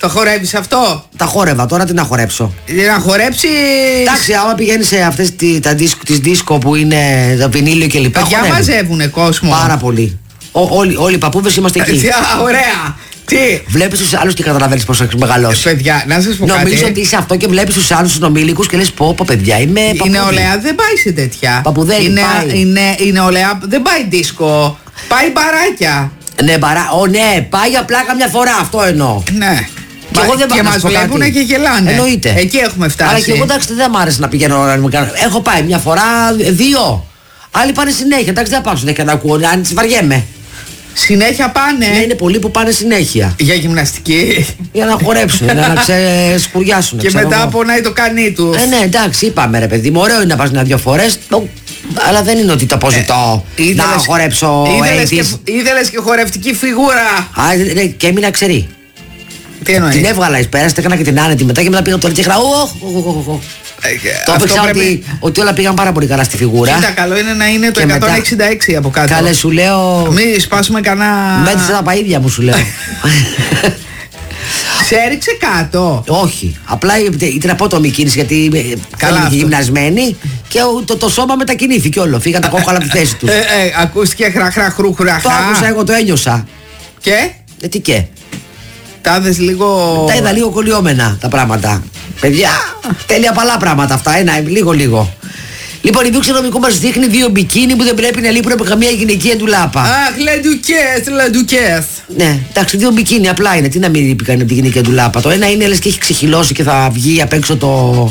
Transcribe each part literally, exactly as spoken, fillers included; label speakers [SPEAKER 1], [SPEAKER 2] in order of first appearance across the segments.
[SPEAKER 1] Το χορεύεις αυτό?
[SPEAKER 2] Τα χόρευα, τώρα τι να χορέψω.
[SPEAKER 1] Να χορέψει.
[SPEAKER 2] Εντάξει, άμα πηγαίνει σε αυτές τις δίσκο που είναι το βινίλιο και λοιπά.
[SPEAKER 1] Παιδιά μαζεύουνε κόσμο.
[SPEAKER 2] Πάρα πολύ. Ό, όλοι, όλοι οι παππούδες είμαστε εκεί.
[SPEAKER 1] Ωραία. Τι?
[SPEAKER 2] Βλέπεις τους άλλους και καταλαβαίνεις πόσο έχεις μεγαλώσει.
[SPEAKER 1] Παιδιά, να σας πω κάτι.
[SPEAKER 2] Νομίζω ότι είσαι αυτό και βλέπεις τους άλλους τους ομίλικους και λες πω πω παιδιά είμαι παππούδη.
[SPEAKER 1] Η νεολαία δεν πάει σε τέτοια.
[SPEAKER 2] Παππουδέλη
[SPEAKER 1] είναι,
[SPEAKER 2] πάει.
[SPEAKER 1] Είναι, η νεολαία δεν πάει δίσκο. Πάει μπαράκια.
[SPEAKER 2] Ναι, μπαρά... Ω, ναι, πάει απλά καμιά φορά, αυτό εννοώ.
[SPEAKER 1] Ναι.
[SPEAKER 2] Και, εγώ δεν
[SPEAKER 1] και μας βλέπουνε και γελάνε.
[SPEAKER 2] Εννοείται.
[SPEAKER 1] Εκεί έχουμε φτάσει.
[SPEAKER 2] Αλλά και εγώ εντάξει δεν μ' άρεσε να πηγαίνω. Έχω πάει μια φορά, δύο. Άλλοι πάνε συνέχεια. Εντάξει δεν πάω συνέχεια να ακούω, αν τις βαριέμαι.
[SPEAKER 1] Συνέχεια πάνε.
[SPEAKER 2] Ναι, είναι πολλοί που πάνε συνέχεια.
[SPEAKER 1] Για γυμναστική.
[SPEAKER 2] Για να χορέψουν, για να ξεσκουριάσουν.
[SPEAKER 1] Και μετά εγώ. Πονάει το κανί του.
[SPEAKER 2] Ε, ναι, εντάξει, είπαμε ρε παιδί μου, ωραίο είναι να πας μια-δυο φορές. Αλλά δεν είναι ότι το αποζητώ ε, να χορέψω.
[SPEAKER 1] Ήθελες και χορευτική φιγούρα.
[SPEAKER 2] Α, ναι, και έμεινα ξερή.
[SPEAKER 1] Τι εννοείς?
[SPEAKER 2] Την έβγαλα εις πέρας, έκανα και την άνετη μετά και μετά πήγα το και έκανα. Το έπαιξα
[SPEAKER 1] πρέπει...
[SPEAKER 2] ότι, ότι όλα πήγαν πάρα πολύ καλά στη φιγούρα.
[SPEAKER 1] Κοίτα, καλό είναι να είναι το
[SPEAKER 2] και
[SPEAKER 1] εκατόν εξήντα έξι μετά... από κάτω.
[SPEAKER 2] Καλέ σου λέω.
[SPEAKER 1] Μην σπάσουμε κανένα.
[SPEAKER 2] Μέτρησα τα παΐδια μου σου λέω.
[SPEAKER 1] Σε έριξε κάτω?
[SPEAKER 2] Όχι. Απλά ήταν απότομη κίνηση γιατί ήταν γυμνασμένη και το, το σώμα μετακινήθηκε όλο. Φύγαν τα κόκκαλα από τη θέση του.
[SPEAKER 1] Ε, ε, ακούστηκε χραχ χρου χραχά.
[SPEAKER 2] Το άκουσα, εγώ το ένιωσα.
[SPEAKER 1] Και?
[SPEAKER 2] Ε, τι και.
[SPEAKER 1] Τα είδες λίγο.
[SPEAKER 2] Τα είδα λίγο κολλιόμενα τα πράγματα. Παιδιά, τέλεια παλά πράγματα αυτά. Ένα, λίγο λίγο. Λοιπόν, η δίωξη νομικού μας δείχνει δύο μπικίνι που δεν πρέπει να λείπουν από καμία γυναικεία ντουλάπα.
[SPEAKER 1] Αχ, λαντουκές, λαντουκές.
[SPEAKER 2] Ναι, εντάξει, δύο μπικίνι απλά είναι. Τι να μην λείπει κανένα από τη γυναικεία ντουλάπα. Το ένα είναι λες και έχει ξεχυλώσει και θα βγει απ' έξω το.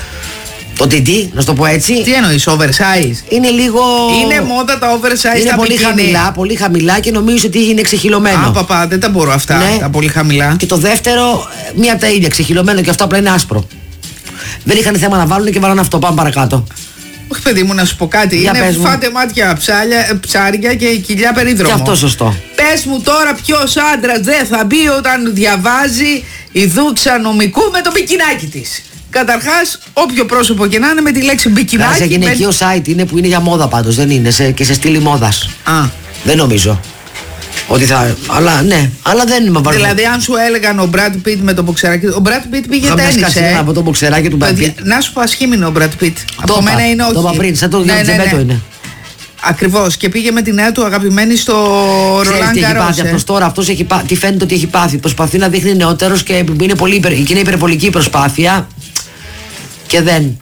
[SPEAKER 2] Το τιντί, να σου το πω έτσι.
[SPEAKER 1] Τι εννοείς, oversize?
[SPEAKER 2] Είναι λίγο.
[SPEAKER 1] Είναι μόδα τα oversize.
[SPEAKER 2] Είναι
[SPEAKER 1] τα
[SPEAKER 2] πολύ
[SPEAKER 1] μπικίνι.
[SPEAKER 2] χαμηλά, πολύ χαμηλά και νομίζω ότι είναι ξεχυλωμένο.
[SPEAKER 1] Α, παπά, δεν τα μπορώ αυτά. Ναι. Τα πολύ χαμηλά.
[SPEAKER 2] Και το δεύτερο, μία από τα ίδια, ξεχυλωμένο και αυτό απλά είναι άσπρο. Δεν είχαν θέμα να βάλουν και βάλανε αυτό. Πάμε παρακάτω.
[SPEAKER 1] Όχι, παιδί μου, να σου πω κάτι.
[SPEAKER 2] Για
[SPEAKER 1] είναι φάτε μάτια ψάλια, ψάρια και κοιλιά περίδρομο.
[SPEAKER 2] Και αυτό σωστό.
[SPEAKER 1] Πες μου τώρα, ποιος άντρας δεν θα μπει όταν διαβάζει η δούξα νομικού με το μπικινάκι της? Καταρχάς, όποιο πρόσωπο και να είναι με τη λέξη μπικινάκι.
[SPEAKER 2] Σε γυναικείο με... site είναι που είναι για μόδα πάντως, δεν είναι σε, και σε στήλη μόδας.
[SPEAKER 1] Α.
[SPEAKER 2] Δεν νομίζω. Ότι θα. Αλλά ναι, αλλά δεν είμαι βαρύ.
[SPEAKER 1] Δηλαδή, αν σου έλεγαν ο Brad Pitt με το μποξεράκι. Ο Brad Pitt πήγε τένις.
[SPEAKER 2] Ε. Από το μποξεράκι του Brad Pitt.
[SPEAKER 1] Να σου πω ασχήμινο ο Brad Pitt.
[SPEAKER 2] Το
[SPEAKER 1] από μένα είναι όχι.
[SPEAKER 2] Το είπα πριν, σαν το ναι, ναι, ναι. είναι.
[SPEAKER 1] Ακριβώς. Και πήγε με τη νέα του αγαπημένη στο Ρολάν Γκαρός.
[SPEAKER 2] Αυτός τώρα, αυτός έχει πάθει. Τι φαίνεται ότι έχει πάθει. Προσπαθεί να δείχνει νεότερος και είναι πολύ υπερ, και είναι υπερβολική προσπάθεια. Και δεν.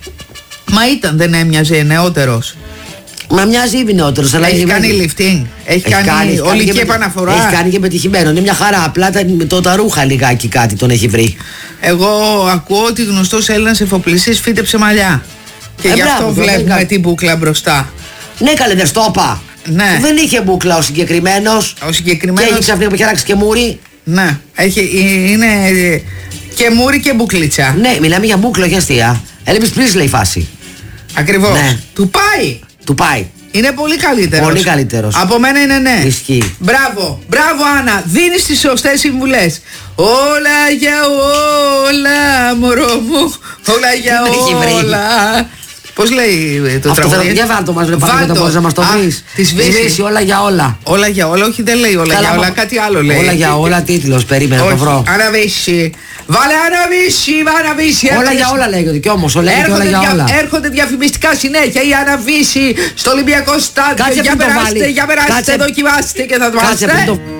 [SPEAKER 1] Μα ήταν, δεν έμοιαζε νεότερος?
[SPEAKER 2] Μα μοιάζει ήδη νεότερος. Αλλά
[SPEAKER 1] έχει κάνει lifting. Έχει, έχει κάνει, κάνει ολική επαναφορά.
[SPEAKER 2] Έχει κάνει και πετυχημένο. Είναι μια χαρά. Απλά τα, το, τα ρούχα λιγάκι κάτι τον έχει βρει.
[SPEAKER 1] Εγώ ακούω ότι γνωστός Έλληνας εφοπλιστής φύτεψε μαλλιά. Και ε, γι' αυτό μπράβο, βλέπουμε δεν... την μπούκλα μπροστά.
[SPEAKER 2] Ναι, καλέ, δεν στο είπα.
[SPEAKER 1] Ναι.
[SPEAKER 2] Δεν είχε μπούκλα ο συγκεκριμένος.
[SPEAKER 1] Ο συγκεκριμένος.
[SPEAKER 2] Και έχει ξαφνικά που έχει αλλάξει και μούρι.
[SPEAKER 1] Ναι, έχει, είναι και μούρι και μπουκλίτσα.
[SPEAKER 2] Ναι, μιλάμε για μπούκλα, όχι αστεία. Έλεμπης Πρίσλε η φάση.
[SPEAKER 1] Ακριβώς. Ναι. Του πάει.
[SPEAKER 2] Του πάει.
[SPEAKER 1] Είναι πολύ καλύτερος.
[SPEAKER 2] Πολύ καλύτερος.
[SPEAKER 1] Από μένα είναι ναι.
[SPEAKER 2] Ισχύει.
[SPEAKER 1] Μπράβο, μπράβο Άννα. Δίνεις τις σωστές συμβουλές. Όλα για όλα, μωρό μου. Όλα για όλα. Πώς λέει το τραγούδι?
[SPEAKER 2] Για βάλτο μας, ρε Παύλο, μπορείς να μας το βρεις.
[SPEAKER 1] Τη σβήσει.
[SPEAKER 2] Όλα για όλα.
[SPEAKER 1] Όλα για όλα, όχι δεν λέει όλα Καλά, για όλα, κάτι άλλο λέει.
[SPEAKER 2] Όλα για όλα, τίτλος, περίμενε να το βρω.
[SPEAKER 1] Αναβήσει. Βάλε αναβήσει, αναβήσει.
[SPEAKER 2] Όλα για όλα λέγεται και όμως, όλα για όλα.
[SPEAKER 1] Έρχονται διαφημιστικά συνέχεια η αναβήσει στο Ολυμπιακό στάδιο. Για περάστε, για περάστε, δοκιμάστε και θα το